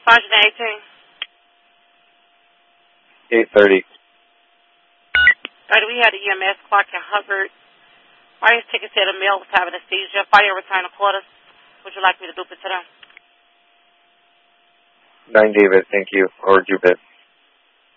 8:30. Right, we had a EMS clock at Hubbard. Fire ticket said a male was having a seizure. Fire return to quarters. Would you like me to loop it to them? 9 David, thank you. Or Jubit.